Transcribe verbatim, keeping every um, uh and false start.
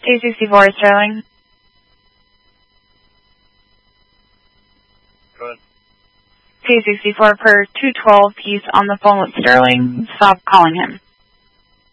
two sixty-four, Sterling. Go ahead. two sixty-four per two twelve, he's on the phone with Sterling. Stop calling him.